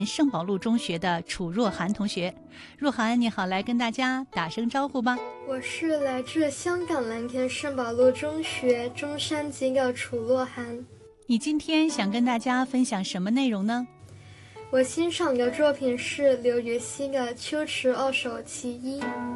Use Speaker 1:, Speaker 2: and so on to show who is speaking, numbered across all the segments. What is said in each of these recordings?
Speaker 1: 圣保路中学的楚若涵同学。若涵你好，来跟大家打声招呼吧。
Speaker 2: 我是来自香港蓝田圣保路中学中山级的楚若涵。
Speaker 1: 你今天想跟大家分享什么内容呢？
Speaker 2: 我欣赏的作品是刘禹锡的《秋词二首其一》。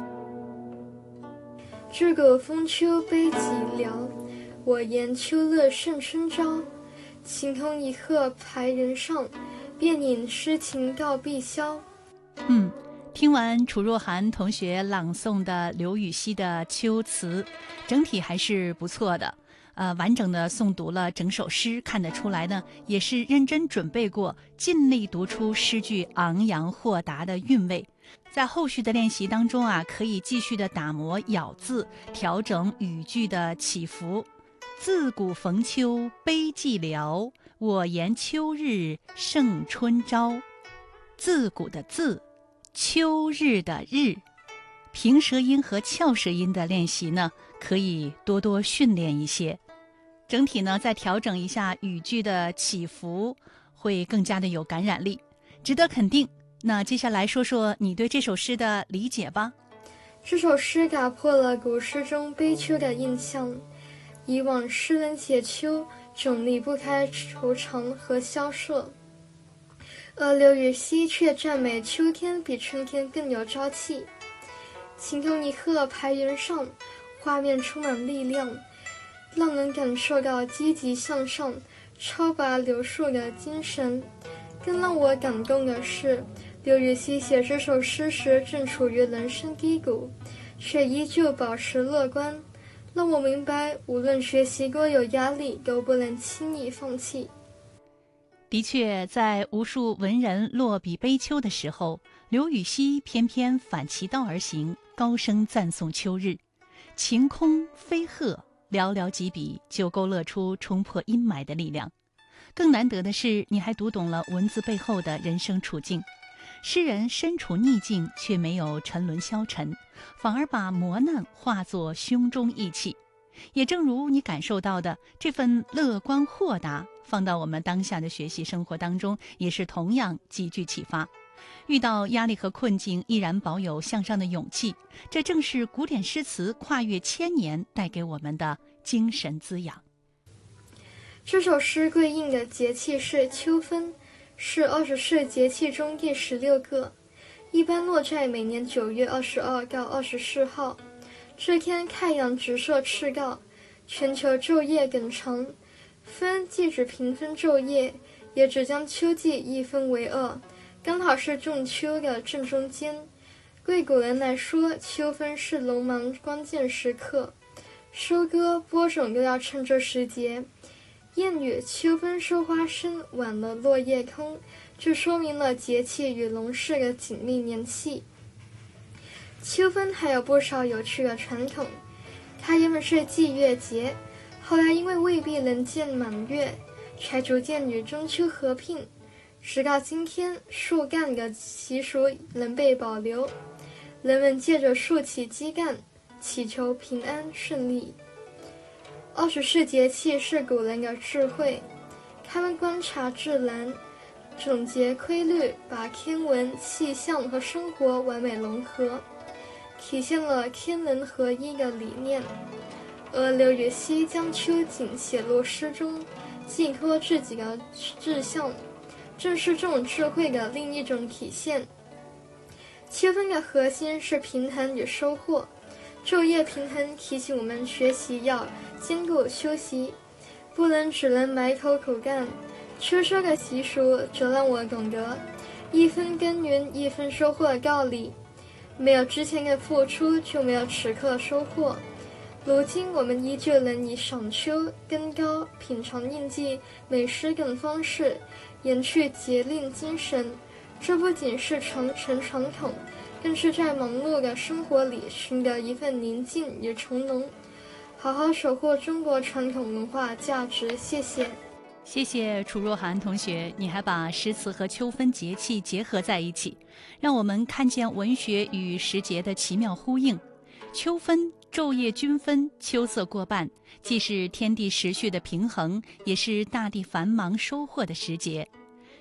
Speaker 2: 自古风秋悲寂寥，我言秋乐胜春朝。晴空一鹤排人上，便引诗情到碧霄。
Speaker 1: 听完楚若涵同学朗诵的刘禹锡的秋词，整体还是不错的。完整的诵读了整首诗，看得出来呢，也是认真准备过，尽力读出诗句昂扬豁达的韵味。在后续的练习当中啊，可以继续的打磨咬字，调整语句的起伏。自古逢秋悲寂寥，我言秋日胜春朝。自古的自，秋日的日，平舌音和翘舌音的练习呢，可以多多训练一些。整体呢，再调整一下语句的起伏，会更加的有感染力，值得肯定。那接下来说说你对这首诗的理解吧。
Speaker 2: 这首诗打破了古诗中悲秋的印象。以往诗人写秋总离不开惆怅和萧瑟，而刘禹锡却赞美秋天比春天更有朝气。晴空一鹤排云上，画面充满力量，让人感受到积极向上、超拔流速的精神。更让我感动的是，刘禹锡写这首诗时正处于人生低谷，却依旧保持乐观，让我明白无论学习多有压力，都不能轻易放弃。
Speaker 1: 的确，在无数文人落笔悲秋的时候，刘禹锡偏偏反其道而行，高声赞颂秋日。晴空飞鹤，寥寥几笔就勾勒出冲破阴霾的力量。更难得的是，你还读懂了文字背后的人生处境。诗人身处逆境，却没有沉沦消沉，反而把磨难化作胸中义气。也正如你感受到的，这份乐观豁达，放到我们当下的学习生活当中，也是同样极具启发。遇到压力和困境，依然保有向上的勇气，这正是古典诗词跨越千年带给我们的精神滋养。
Speaker 2: 这首诗对应的节气是秋分，是24节气中第16个，一般落在每年9月22到24号。这天太阳直射赤道，全球昼夜更长。分既指平分昼夜，也只将秋季一分为二，刚好是仲秋的正中间。对古人来说，秋分是农忙关键时刻，收割播种都要趁这时节。谚语秋分收花生，晚了落叶空，就说明了节气与农事的紧密联系。秋分还有不少有趣的传统，它原本是祭月节，后来因为未必能见满月，才逐渐与中秋合并。直到今天，树干的习俗能被保留，人们借着竖起基干，祈求平安顺利。24节气是古人的智慧，他们观察自然，总结规律，把天文、气象和生活完美融合，体现了天人合一的理念。而刘禹锡将秋景写入诗中，寄托自己的志向，正是这种智慧的另一种体现。秋分的核心是平衡与收获，昼夜平衡提醒我们学习要兼顾休息，不能只能埋头苦干。秋收的习俗则让我懂得一分耕耘一分收获的道理，没有之前的付出，就没有此刻的收获。如今我们依旧能以赏秋、登高、品尝应季美食等方式延续节令精神，这不仅是传承传统，更是在忙碌的生活里寻得一份宁静与从容，好好守护中国传统文化价值。谢谢。
Speaker 1: 谢谢楚若涵同学，你还把诗词和秋分节气结合在一起，让我们看见文学与时节的奇妙呼应。秋分，昼夜均分，秋色过半，既是天地时序的平衡，也是大地繁忙收获的时节。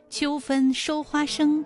Speaker 1: 秋分收花生，